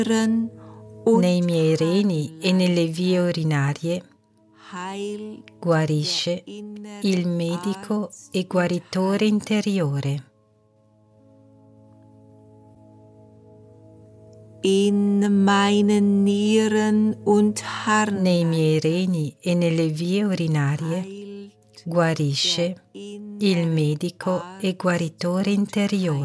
nei miei reni e nelle vie urinarie, guarisce il medico e guaritore interiore. Nei miei reni e nelle vie urinarie, guarisce il medico e guaritore interiore.